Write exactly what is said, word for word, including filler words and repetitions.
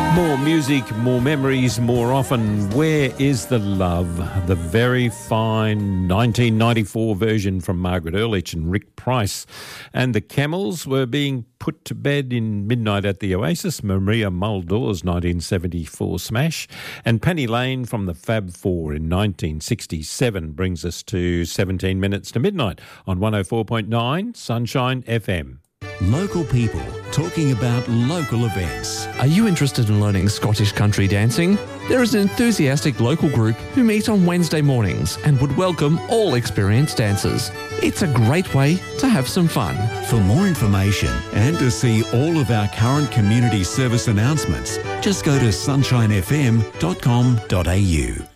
More music, more memories, more often. Where is the love? The very fine nineteen ninety-four version from Margaret Ehrlich and Rick Price. And the Camels were being put to bed in Midnight at the Oasis, Maria Muldaur's nineteen seventy-four smash. And Penny Lane from the Fab Four in nineteen sixty-seven brings us to seventeen minutes to midnight on one oh four point nine Sunshine F M. Local people talking about local events. Are you interested in learning Scottish country dancing? There is an enthusiastic local group who meet on Wednesday mornings and would welcome all experienced dancers. It's a great way to have some fun. For more information and to see all of our current community service announcements, just go to sunshine f m dot com dot a u.